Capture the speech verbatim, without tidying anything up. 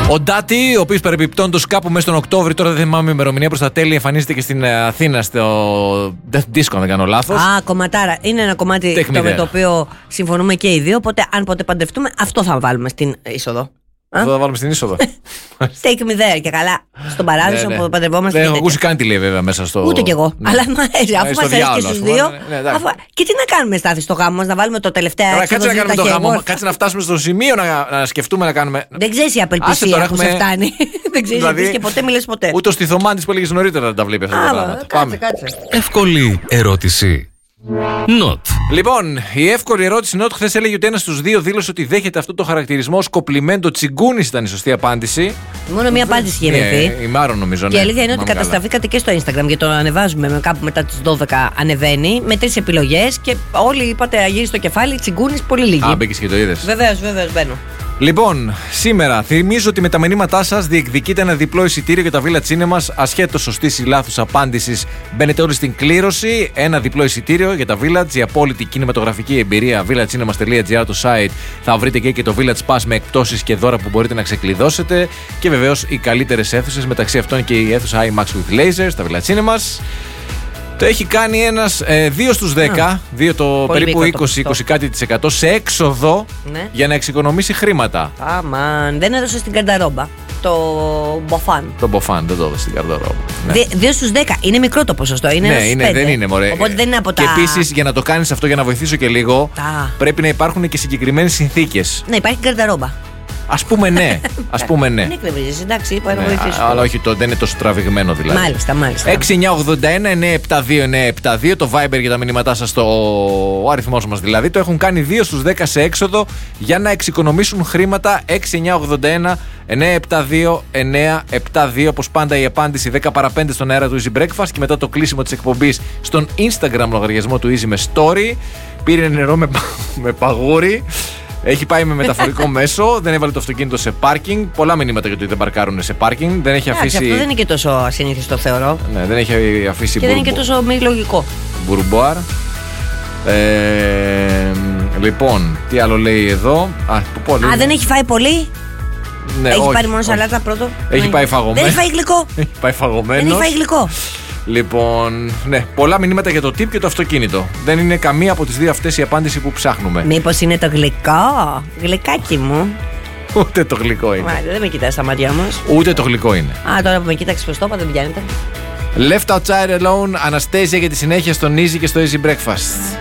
Ο Ντάτι, ο οποίος παρεμπιπτόντως κάπου μέσα στον Οκτώβρη, τώρα δεν θυμάμαι ημερομηνία, προς τα τέλη εμφανίζεται και στην Αθήνα στο Death Disco, αν δεν κάνω λάθος. Α, κομματάρα. Είναι ένα κομμάτι το με το οποίο συμφωνούμε και οι δύο. Οπότε, αν ποτέ παντρευτούμε, αυτό θα βάλουμε στην είσοδο. Αυτό θα βάλουμε στην είσοδο. Take me there και καλά. Στον παράδεισο που παντρευόμαστε. Δεν έχω ακούσει καν τι λέει βέβαια μέσα στο. Ούτε κι εγώ. Αλλά μου αρέσει. Αφού μας αρέσει και στους δύο. Και τι να κάνουμε, Στάθη, στο γάμο μας, να βάλουμε το τελευταίο έξοδο. Κάτσε να κάνουμε το γάμο. Κάτσε να φτάσουμε στο σημείο να σκεφτούμε να κάνουμε. Δεν ξέρεις η απελπισία που σε φτάνει. Δεν ξέρεις και ποτέ μιλες ποτέ. Ούτε ο στιθομάντης που έλεγες νωρίτερα δεν τα βλέπει αυτά τα πράγματα. Κάτσε, κάτσε. Εύκολη ερώτηση. Not. Λοιπόν, η εύκολη ερώτηση Not χθες έλεγε ότι ένας στους δύο δήλωσε ότι δέχεται αυτό το χαρακτηρισμό ως κομπλιμέντο. Τσιγκούνης ήταν η σωστή απάντηση. Μόνο μία απάντηση είχε βρεθεί. Η Μάρο νομίζω. Και η αλήθεια είναι ότι καταστραφήκατε και στο Instagram, γιατί το ανεβάζουμε με κάπου μετά τις δώδεκα. Ανεβαίνει με τρεις επιλογές και όλοι είπατε αγύρι στο κεφάλι. Τσιγκούνης πολύ λίγοι. Α, μπήκες και το είδες. Βεβαίως, βεβαίως, μπαίνω. Λοιπόν, σήμερα θυμίζω ότι με τα μηνύματά σας διεκδικείτε ένα διπλό εισιτήριο για τα Villa Cinemas. Ασχέτως σωστής ή λάθους απάντησης, μπαίνετε όλοι στην κλήρωση. Ένα διπλό εισιτήριο για τα Village, η απόλυτη κινηματογραφική εμπειρία. villacinemas.gr το site. Θα βρείτε και, και το Village Pass με εκπτώσεις και δώρα που μπορείτε να ξεκλειδώσετε. Και βεβαίως οι καλύτερες αίθουσες, μεταξύ αυτών και η αίθουσα IMAX with Lasers, τα Villa Cinemas. Το έχει κάνει ένας ε, δύο στους δέκα, δύο το περίπου είκοσι είκοσι κάτι της εκατό σε έξοδο, ναι, για να εξοικονομήσει χρήματα. Αμάν, δεν έδωσε στην καρταρόμπα. Το μποφάν. Το μποφάν, δεν το έδωσε στην καρταρόμπα. Ναι. δύο στους δέκα. Είναι μικρό το ποσοστό. Είναι ναι, είναι, δεν είναι μωρέ. Οπότε δεν είναι από τα. Και επίσης για να το κάνεις αυτό, για να βοηθήσω και λίγο, τα. πρέπει να υπάρχουν και συγκεκριμένες συνθήκες. Ναι, υπάρχει καρταρόμπα. Ας πούμε ναι. Ας πούμε ναι. Δεν εκνευρίζεις, εντάξει, είπα να ναι, βοηθήσω. αλλά όχι, το, δεν είναι τόσο τραβηγμένο δηλαδή. Μάλιστα, μάλιστα. έξι εννιά ογδόντα ένα εννιά επτά δύο εννιά επτά δύο το Viber για τα μηνύματά σας, το... ο αριθμός μας δηλαδή. Το έχουν κάνει δύο στους δέκα σε έξοδο για να εξοικονομήσουν χρήματα. Έξι εννιά ογδόντα ένα εννιά επτά δύο εννιά επτά δύο. Όπως πάντα η απάντηση δέκα παρά πέντε στον αέρα του Easy Breakfast και μετά το κλείσιμο της εκπομπής στον Instagram λογαριασμό του Easy με story. Πήρε νερό με, με παγούρι. Έχει πάει με μεταφορικό μέσο, δεν έβαλε το αυτοκίνητο σε πάρκινγκ. Πολλά μηνύματα για το ότι δεν παρκάρουν σε πάρκινγκ. Δεν έχει αφήσει. Αυτό δεν είναι και τόσο ασυνήθιστο, θεωρώ. Ναι, δεν έχει αφήσει. Και μπουρμπο... δεν είναι και τόσο μη λογικό. Μπουρμπόαρ. Ε, λοιπόν, τι άλλο λέει εδώ. Α, πολύ. Α, δεν έχει φάει πολύ. Ναι, έχει όχι, πάρει μόνο όχι. σαλάτα πρώτο. Έχει ναι. πάει φαγωμένο. Δεν έχει φάει γλυκό. Έχει πάει φαγωμένο. Δεν έχει φάει γλυκό. Λοιπόν, ναι, πολλά μηνύματα για το tip και το αυτοκίνητο. Δεν είναι καμία από τις δύο αυτές η απάντηση που ψάχνουμε. Μήπως είναι το γλυκό, γλυκάκι μου. Ούτε το γλυκό είναι. Μάλιστα, δεν με κοιτάς στα μάτια όμως. Ούτε το γλυκό είναι. Α, τώρα που με κοίταξες πως το είπα, δεν πιάνεται. Left Outside Alone, Αναστέζια για τη συνέχεια στον Easy και στο Easy Breakfast.